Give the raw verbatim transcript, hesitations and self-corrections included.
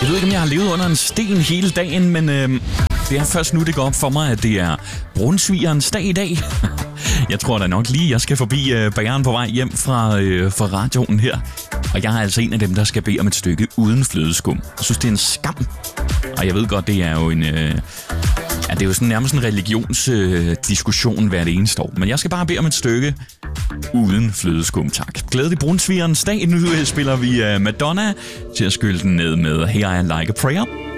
Jeg ved ikke, om jeg har levet under en sten hele dagen, men øh, det er først nu, det går op for mig, at det er brunsvigerens dag i dag. Jeg tror da nok lige, jeg skal forbi øh, bageren på vej hjem fra, øh, fra radioen her. Og jeg er altså en af dem, der skal bede om et stykke uden flødeskum. Jeg synes, det er en skam. Og jeg ved godt, det er jo en... Øh, ja, det er jo sådan nærmest en religionsdiskussion øh, hvert eneste år. Men jeg skal bare bede om et stykke uden flødeskum, tak. Glædelig brunsvigerens dag. Nu spiller vi uh, Madonna til at skylde den ned med Here I Like a Prayer.